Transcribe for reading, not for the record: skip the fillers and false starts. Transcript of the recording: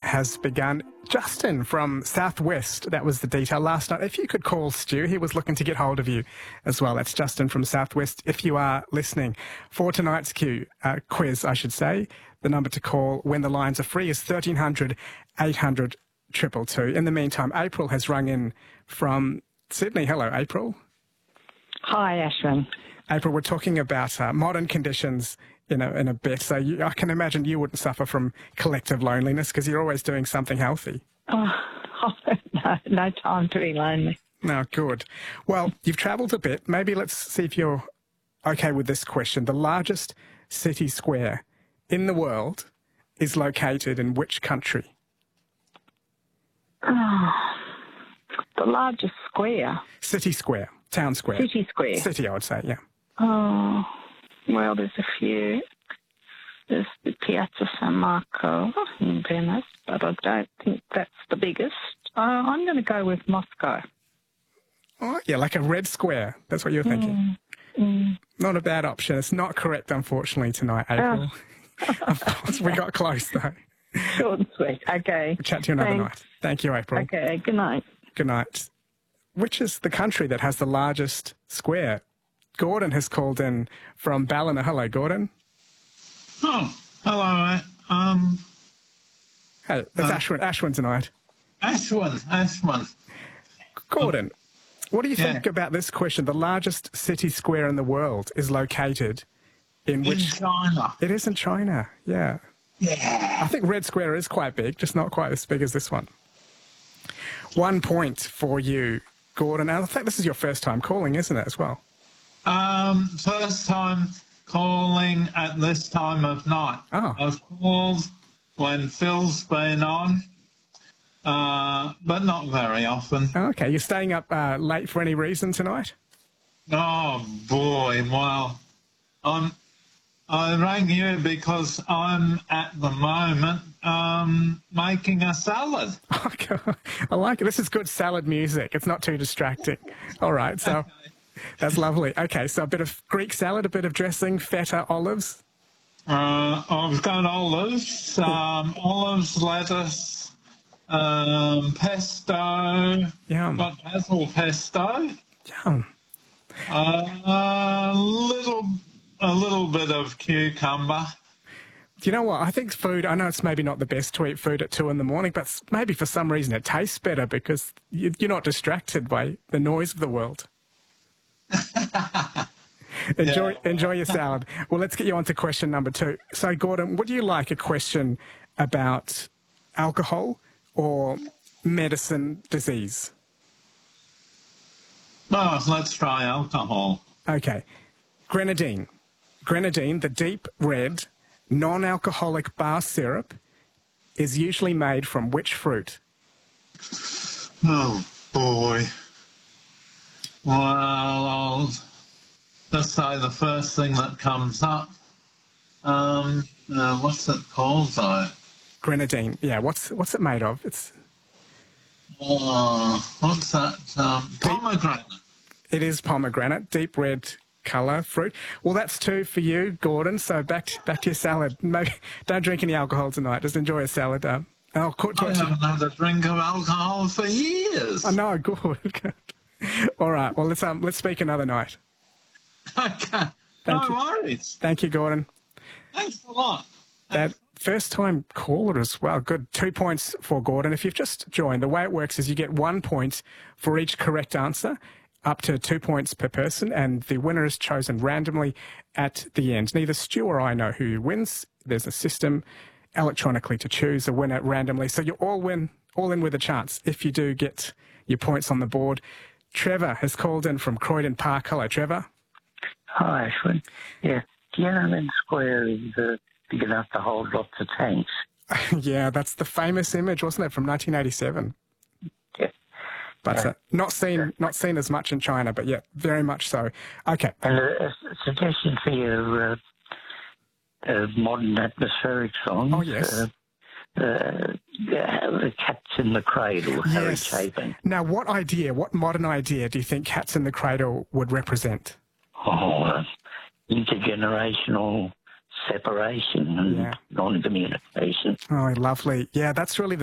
has begun. Justin from Southwest, that was the detail last night. If you could call Stu, he was looking to get hold of you as well. That's Justin from Southwest. If you are listening for tonight's quiz, I should say, the number to call when the lines are free is 1300 800 222. In the meantime, April has rung in from Sydney. Hello, April. Hi, Ashwin. April, we're talking about modern conditions in a bit. So I can imagine you wouldn't suffer from collective loneliness because you're always doing something healthy. Oh, no time to be lonely. No, good. Well, you've travelled a bit. Maybe let's see if you're okay with this question. The largest city square in the world is located in which country? Oh, the largest square? City square, town square. City square. City, I would say, yeah. Oh, well, there's a few. There's the Piazza San Marco in Venice, but I don't think that's the biggest. I'm going to go with Moscow. Oh, yeah, like a red square. That's what you're thinking. Not a bad option. It's not correct, unfortunately, tonight, April. Of course, we got close, though. Short and sweet. Okay. We'll chat to you another night. Thank you, April. Okay, good night. Good night. Which is the country that has the largest square? Gordon has called in from Ballina. Hello, Gordon. Oh, hello. Hey, that's Ashwin tonight. Ashwin. Gordon, what do you think about this question? The largest city square in the world is located in which... In China. It is in China, yeah. Yeah. I think Red Square is quite big, just not quite as big as this one. 1 point for you, Gordon. And I think this is your first time calling, isn't it, as well? First time calling at this time of night. Oh. I've called when Phil's been on, but not very often. Okay, you're staying up late for any reason tonight? Oh, boy. Well, I rang you because I'm at the moment making a salad. Okay. I like it. This is good salad music. It's not too distracting. All right, so that's lovely. Okay, so a bit of Greek salad, a bit of dressing, feta, olives. I've got olives, lettuce, pesto. Yum. Got basil pesto. Yum. A little bit of cucumber. Do you know what? I think food, I know it's maybe not the best to eat food at 2 in the morning, but maybe for some reason it tastes better because you're not distracted by the noise of the world. Enjoy your salad. Well, let's get you on to question number 2. So, Gordon, would you like a question about alcohol or medicine disease? Oh, let's try alcohol. Okay. Grenadine. Grenadine, the deep red, non-alcoholic bar syrup, is usually made from which fruit? Oh, boy. Well, I'll just say the first thing that comes up. What's it called, though? Grenadine. Yeah, what's it made of? It's... what's that? Pomegranate. It is pomegranate, deep red colour fruit. Well, that's 2 for you, Gordon. So back to your salad. Maybe don't drink any alcohol tonight. Just enjoy a salad. I haven't had a drink of alcohol for years. I know, good. All right. Well, let's speak another night. Okay. No worries. Thank you, Gordon. Thanks a lot. That first-time caller as well. Good. 2 points for Gordon. If you've just joined, the way it works is you get 1 point for each correct answer, up to 2 points per person, and the winner is chosen randomly at the end. Neither Stu or I know who wins. There's a system electronically to choose a winner randomly, so you all in with a chance if you do get your points on the board. Trevor has called in from Croydon Park. Hello, Trevor. Hi, Ashwin. Yeah, Tiananmen Square is big enough to hold lots of tanks. Yeah, that's the famous image, wasn't it, from 1987? Yeah. But not seen as much in China, but yeah, very much so. Okay. And a suggestion for your modern atmospheric song. Oh, yes. The Cats in the Cradle, Harry Chapin. Now, what modern idea do you think Cats in the Cradle would represent? Oh, intergenerational separation and non-communication. Oh, lovely. Yeah, that's really